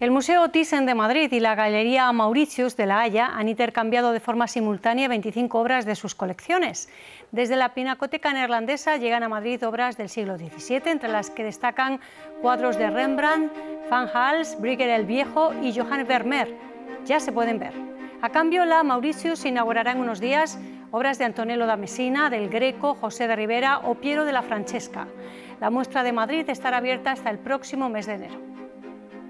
El Museo Thyssen de Madrid y la Galería Mauritius de La Haya han intercambiado de forma simultánea 25 obras de sus colecciones. Desde la Pinacoteca Neerlandesa llegan a Madrid obras del siglo XVII, entre las que destacan cuadros de Rembrandt, Van Hals, Bruegel el Viejo y Johannes Vermeer. Ya se pueden ver. A cambio, la Mauritius inaugurará en unos días obras de Antonello da Messina, del Greco, José de Ribera o Piero de la Francesca. La muestra de Madrid estará abierta hasta el próximo mes de enero.